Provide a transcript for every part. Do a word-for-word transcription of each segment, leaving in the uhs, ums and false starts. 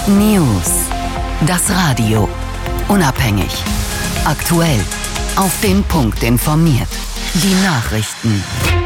News. Das Radio. Unabhängig. Aktuell. Auf den Punkt informiert. Die Nachrichten.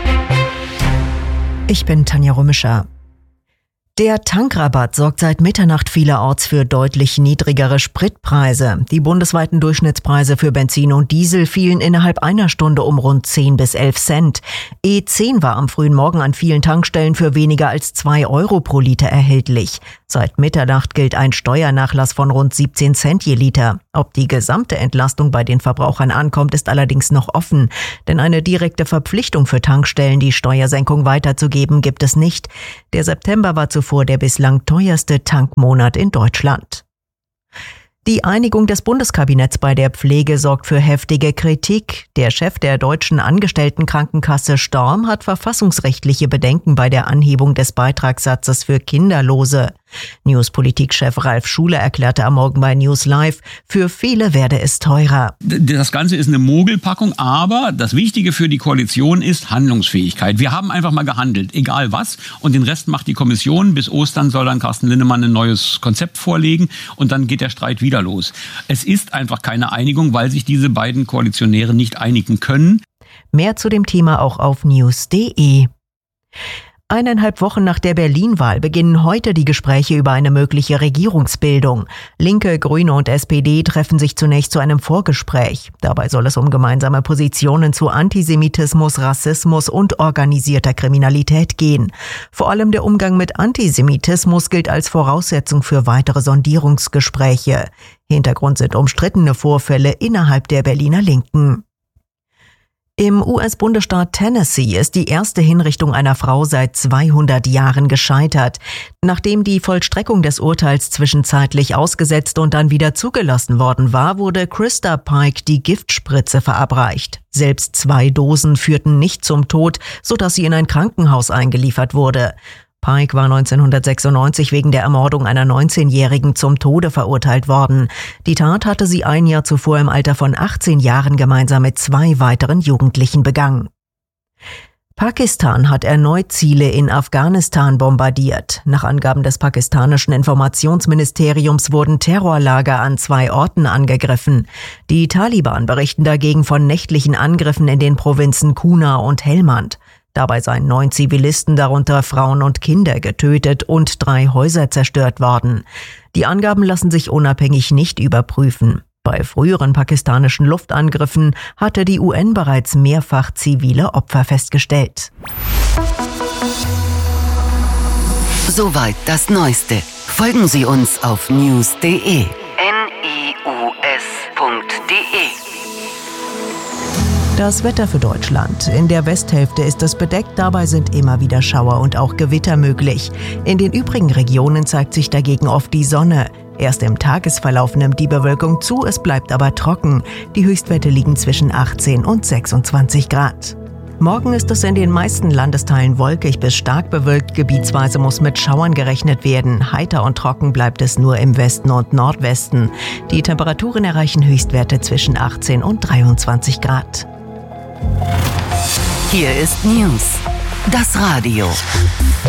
Ich bin Tanja Römischer. Der Tankrabatt sorgt seit Mitternacht vielerorts für deutlich niedrigere Spritpreise. Die bundesweiten Durchschnittspreise für Benzin und Diesel fielen innerhalb einer Stunde um rund zehn bis elf Cent. E zehn war am frühen Morgen an vielen Tankstellen für weniger als zwei Euro pro Liter erhältlich. Seit Mitternacht gilt ein Steuernachlass von rund siebzehn Cent je Liter. Ob die gesamte Entlastung bei den Verbrauchern ankommt, ist allerdings noch offen. Denn eine direkte Verpflichtung für Tankstellen, die Steuersenkung weiterzugeben, gibt es nicht. Der September war zuvor der bislang teuerste Tankmonat in Deutschland. Die Einigung des Bundeskabinetts bei der Pflege sorgt für heftige Kritik. Der Chef der Deutschen Angestelltenkrankenkasse Storm hat verfassungsrechtliche Bedenken bei der Anhebung des Beitragssatzes für Kinderlose. Newspolitik-Chef Ralf Schuler erklärte am Morgen bei News Live, für viele werde es teurer. Das Ganze ist eine Mogelpackung, aber das Wichtige für die Koalition ist Handlungsfähigkeit. Wir haben einfach mal gehandelt, egal was, und den Rest macht die Kommission. Bis Ostern soll dann Carsten Linnemann ein neues Konzept vorlegen und dann geht der Streit wieder los. Es ist einfach keine Einigung, weil sich diese beiden Koalitionäre nicht einigen können. Mehr zu dem Thema auch auf news punkt de. Eineinhalb Wochen nach der Berlin-Wahl beginnen heute die Gespräche über eine mögliche Regierungsbildung. Linke, Grüne und S P D treffen sich zunächst zu einem Vorgespräch. Dabei soll es um gemeinsame Positionen zu Antisemitismus, Rassismus und organisierter Kriminalität gehen. Vor allem der Umgang mit Antisemitismus gilt als Voraussetzung für weitere Sondierungsgespräche. Hintergrund sind umstrittene Vorfälle innerhalb der Berliner Linken. Im U S-Bundesstaat Tennessee ist die erste Hinrichtung einer Frau seit zweihundert Jahren gescheitert. Nachdem die Vollstreckung des Urteils zwischenzeitlich ausgesetzt und dann wieder zugelassen worden war, wurde Krista Pike die Giftspritze verabreicht. Selbst zwei Dosen führten nicht zum Tod, sodass sie in ein Krankenhaus eingeliefert wurde. Pike war neunzehnhundertsechsundneunzig wegen der Ermordung einer neunzehnjährigen zum Tode verurteilt worden. Die Tat hatte sie ein Jahr zuvor im Alter von achtzehn Jahren gemeinsam mit zwei weiteren Jugendlichen begangen. Pakistan hat erneut Ziele in Afghanistan bombardiert. Nach Angaben des pakistanischen Informationsministeriums wurden Terrorlager an zwei Orten angegriffen. Die Taliban berichten dagegen von nächtlichen Angriffen in den Provinzen Kunar und Helmand. Dabei seien neun Zivilisten, darunter Frauen und Kinder, getötet und drei Häuser zerstört worden. Die Angaben lassen sich unabhängig nicht überprüfen. Bei früheren pakistanischen Luftangriffen hatte die U N bereits mehrfach zivile Opfer festgestellt. Soweit das Neueste. Folgen Sie uns auf news punkt de. N I U S punkt de. Das Wetter für Deutschland. In der Westhälfte ist es bedeckt, dabei sind immer wieder Schauer und auch Gewitter möglich. In den übrigen Regionen zeigt sich dagegen oft die Sonne. Erst im Tagesverlauf nimmt die Bewölkung zu, es bleibt aber trocken. Die Höchstwerte liegen zwischen achtzehn und sechsundzwanzig Grad. Morgen ist es in den meisten Landesteilen wolkig bis stark bewölkt, gebietsweise muss mit Schauern gerechnet werden. Heiter und trocken bleibt es nur im Westen und Nordwesten. Die Temperaturen erreichen Höchstwerte zwischen achtzehn und dreiundzwanzig Grad. Hier ist News. Das Radio.